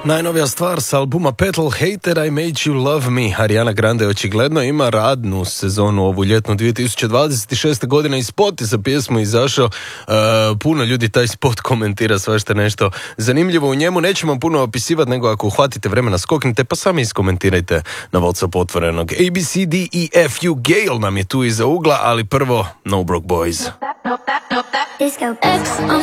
Najnovija stvar s albuma Petal Hater I Made You Love Me. Ariana Grande očigledno ima radnu sezonu ovu ljetnu 2026. godine i spot je za pjesmu izašao. Puno ljudi taj spot komentira svašta nešto zanimljivo u njemu. Nećemo puno opisivati, nego ako uhvatite vremena skoknite pa sami iskomentirajte na WhatsApp otvorenog. ABCDEFU Gale nam je tu iza ugla, ali prvo No Broke Boys. Disco. X on